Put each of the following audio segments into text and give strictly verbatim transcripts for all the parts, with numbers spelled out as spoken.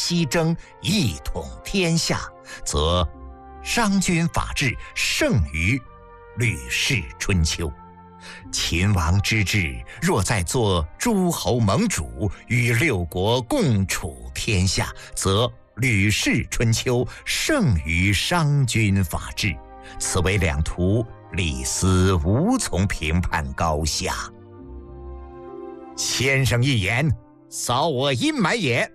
西征，一统天下，则商君法治胜于吕氏春秋。秦王之治若在做诸侯盟主，与六国共处天下，则吕氏春秋胜于商君法治。此为两途，李斯无从评判高下。先生一言，扫我阴霾也。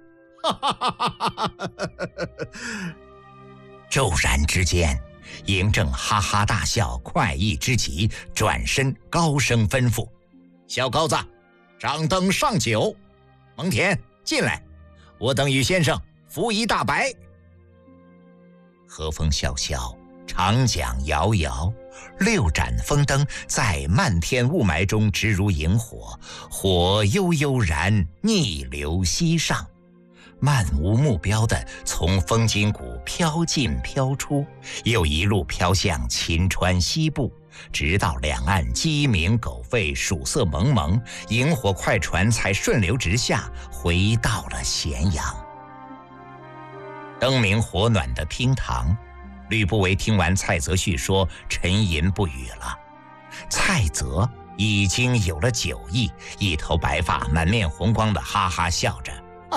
骤然之间，嬴政哈哈大笑，快意之极，转身高声吩咐：小高子，掌灯上酒。蒙恬进来，我等与先生服一大白。和风萧萧，长桨遥遥，六盏风灯在漫天雾霾中直如萤火，火悠悠然逆流西上，漫无目标地从风金谷飘进飘出，又一路飘向秦川西部，直到两岸鸡鸣狗吠，曙色蒙蒙，萤火快船才顺流直下，回到了咸阳。灯明火暖的厅堂，吕不韦听完蔡泽叙说，沉吟不语了。蔡泽已经有了酒意，一头白发，满面红光的哈哈笑着：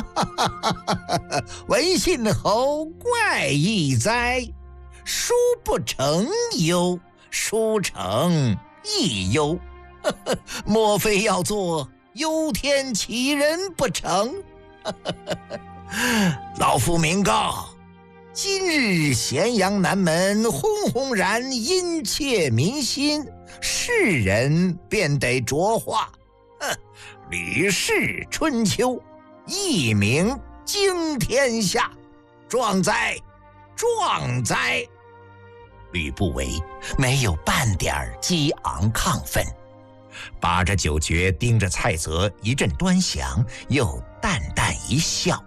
文信侯怪异哉，书不成忧，书成亦忧。莫非要做忧天杞人不成？老夫明告，今日咸阳南门轰轰然，殷切民心，世人便得着化。哼，吕氏春秋，一鸣惊天下，壮哉，壮哉！吕不韦没有半点激昂亢奋，把着酒爵盯着蔡泽一阵端详，又淡淡一笑。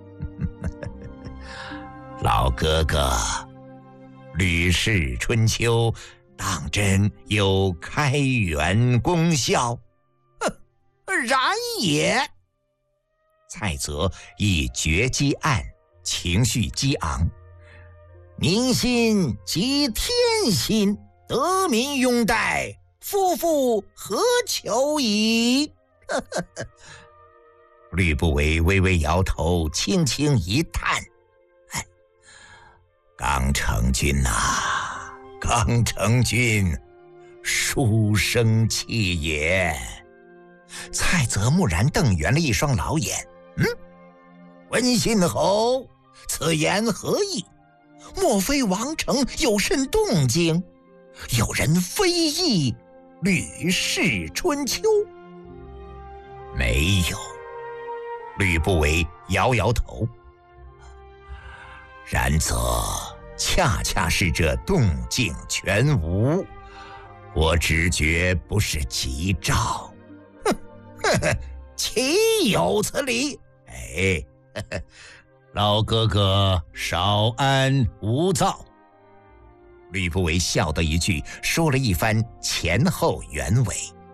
老哥哥，吕氏春秋当真有开元功效？然也。蔡泽以决击案，情绪激昂。民心即天心，得民拥戴，夫妇何求矣？吕不韦微微摇头，轻轻一叹：哎，刚成君呐、啊，刚成君，书生气也。蔡泽蓦然瞪圆了一双老眼：嗯，文信侯，此言何意？莫非王城有甚动静？有人非议吕氏春秋？没有。吕不韦摇摇头。然则恰恰是这动静全无，我直觉不是吉兆。哼呵呵，岂有此理？哎，呵呵，老哥哥少安勿躁。吕不韦笑得一句，说了一番前后原委。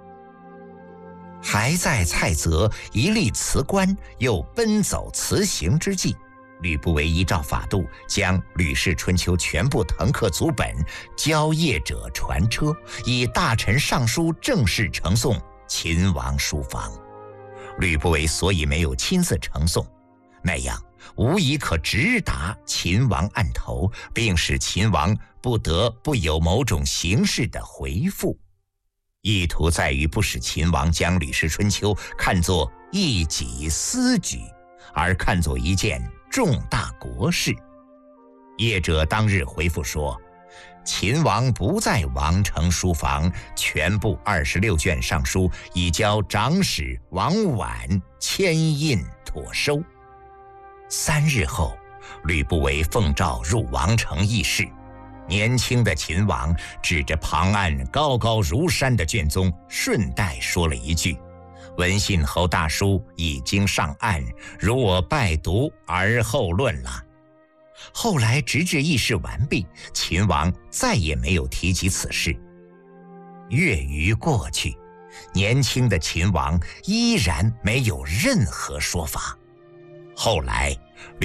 还在蔡泽一力辞官又奔走辞行之际，吕不韦依照法度，将《吕氏春秋》全部誊刻组本交谒者传车，以大臣上书正式呈送秦王书房。吕不韦所以没有亲自呈送，那样无疑可直达秦王案头，并使秦王不得不有某种形式的回复。意图在于不使秦王将《吕氏春秋》看作一己私举，而看作一件重大国事。谒者当日回复说，秦王不在王城书房，全部二十六卷上书已交长史王绾签印妥收。三日后，吕不韦奉诏入王城议事。年轻的秦王指着旁岸高高如山的卷宗，顺带说了一句：文信侯大书已经上岸，如我拜读而后论了。后来直至议事完毕，秦王再也没有提及此事。月余过去，年轻的秦王依然没有任何说法。后来